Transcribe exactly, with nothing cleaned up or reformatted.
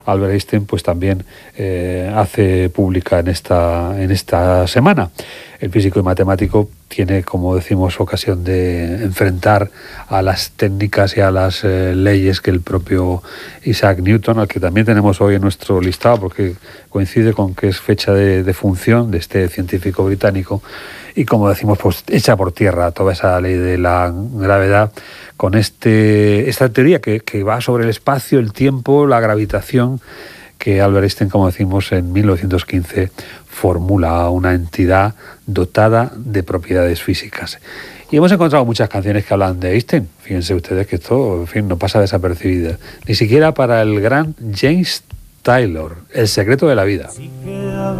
Albert Einstein pues también eh, hace pública en esta, en esta semana. El físico y matemático tiene, como decimos, ocasión de enfrentar a las técnicas y a las eh, leyes que el propio Isaac Newton, al que también tenemos hoy en nuestro listado, porque coincide con que es fecha de, de función de este científico británico, y como decimos, pues echa por tierra toda esa ley de la gravedad con este esta teoría que, que va sobre el espacio, el tiempo, la gravitación, que Albert Einstein, como decimos, en mil novecientos quince formula una entidad dotada de propiedades físicas. Y hemos encontrado muchas canciones que hablan de Einstein. Fíjense ustedes que esto, en fin, no pasa desapercibido. Ni siquiera para el gran James Taylor, El secreto de la vida.